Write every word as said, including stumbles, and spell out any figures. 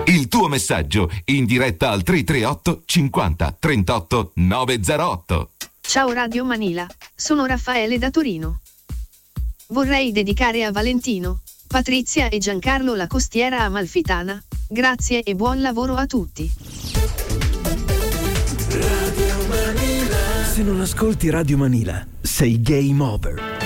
Il tuo messaggio in diretta al tre tre otto cinquanta trentotto novecentootto. Ciao Radio Manila, sono Raffaele da Torino. Vorrei dedicare a Valentino, Patrizia e Giancarlo la costiera amalfitana. Grazie e buon lavoro a tutti. Radio Manila. Se non ascolti Radio Manila, sei game over.